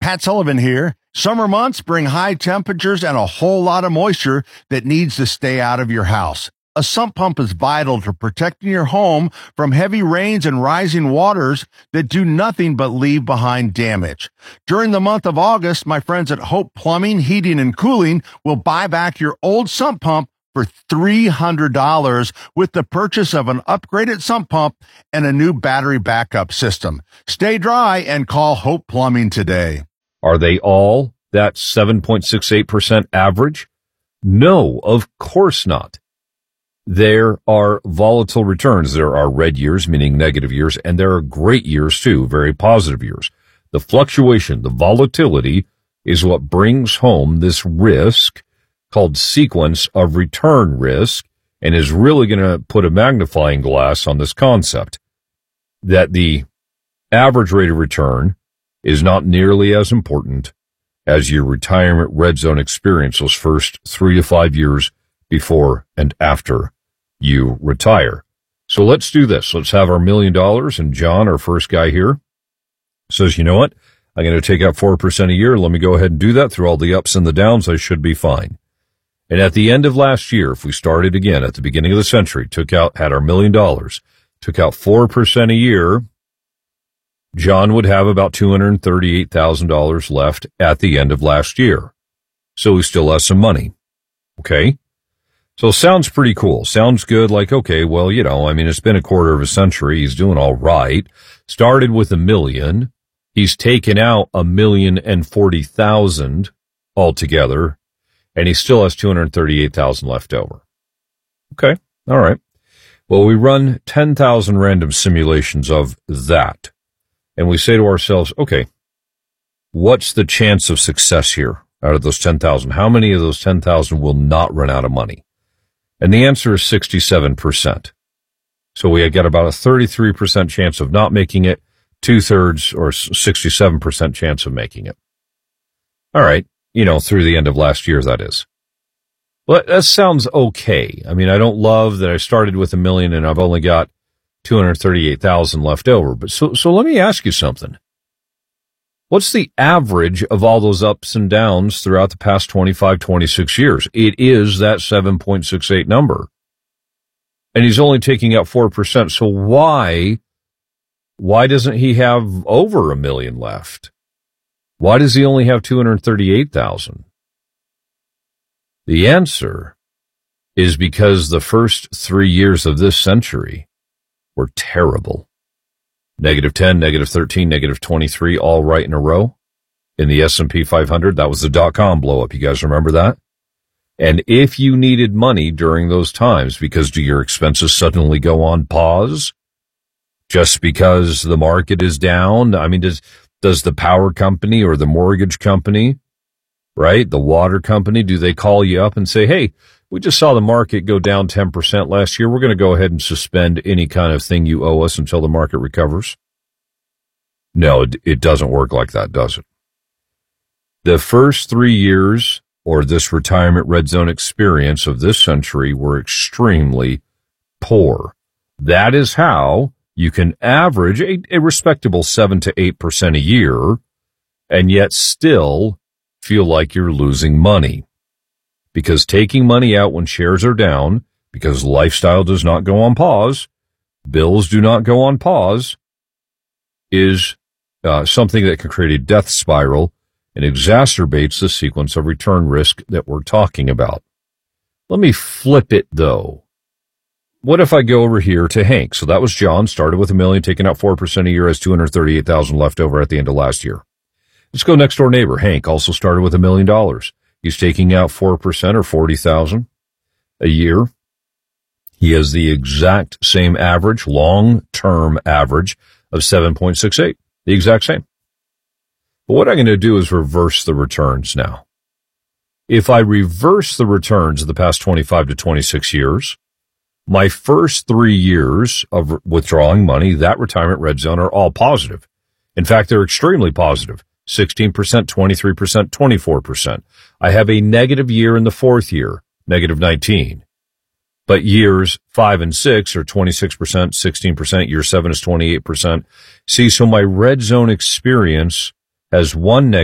Pat Sullivan here. Summer months bring high temperatures and a whole lot of moisture that needs to stay out of your house. A sump pump is vital to protecting your home from heavy rains and rising waters that do nothing but leave behind damage. During the month of August, my friends at Hope Plumbing, Heating, and Cooling will buy back your old sump pump for $300 with the purchase of an upgraded sump pump and a new battery backup system. Stay dry and call Hope Plumbing today. Are they all that 7.68% average? No, of course not. There are volatile returns. There are red years, meaning negative years, and there are great years too, very positive years. The fluctuation, the volatility is what brings home this risk called sequence of return risk and is really going to put a magnifying glass on this concept that the average rate of return is not nearly as important as your retirement red zone experience those first 3 to 5 years before and after you retire. So let's do this. Let's have our $1 million. And John, our first guy here, says, you know what? I'm going to take out 4% a year. Let me go ahead and do that. Through all the ups and the downs, I should be fine. And at the end of last year, if we started again at the beginning of the century, had our $1 million, took out 4% a year, John would have about $238,000 left at the end of last year. So he still has some money. Okay? So sounds pretty cool. Sounds good. Like, okay, well, it's been a quarter of a century. He's doing all right. Started with $1 million. He's taken out $1,040,000 altogether, and he still has $238,000 left over. Okay. All right. Well, we run 10,000 random simulations of that. And we say to ourselves, okay, what's the chance of success here out of those 10,000? How many of those 10,000 will not run out of money? And the answer is 67%. So we get about a 33% chance of not making it, 2/3 or 67% chance of making it. All right. Through the end of last year, that is. Well, that sounds okay. I don't love that I started with $1 million and I've only got $238,000 left over. But so let me ask you something. What's the average of all those ups and downs throughout the past 25, 26 years? It is that 7.68 number. And he's only taking out 4%. So why doesn't he have over $1 million left? Why does he only have $238,000? The answer is because the first 3 years of this century were terrible. -10, -13, -23, all right in a row in the S&P 500. That was the dot-com blow-up. You guys remember that? And if you needed money during those times, because do your expenses suddenly go on pause just because the market is down? Does the power company or the mortgage company, right, the water company, do they call you up and say, hey, we just saw the market go down 10% last year. We're going to go ahead and suspend any kind of thing you owe us until the market recovers? No, it doesn't work like that, does it? The first 3 years or this retirement red zone experience of this century were extremely poor. That is how you can average a respectable 7 to 8% a year and yet still feel like you're losing money. Because taking money out when shares are down, because lifestyle does not go on pause, bills do not go on pause, is something that can create a death spiral and exacerbates the sequence of return risk that we're talking about. Let me flip it, though. What if I go over here to Hank? So that was John, started with $1 million, taking out 4% a year, has $238,000 left over at the end of last year. Let's go next door neighbor. Hank also started with $1 million. He's taking out 4% or $40,000 a year. He has the exact same average, long-term average of 7.68, the exact same. But what I'm going to do is reverse the returns now. If I reverse the returns of the past 25 to 26 years, my first 3 years of withdrawing money, that retirement red zone, are all positive. In fact, they're extremely positive. 16%, 23%, 24%. I have a negative year in the fourth year, -19. But years 5 and 6 are 26%, 16%. Year 7 is 28%. See, so my red zone experience has one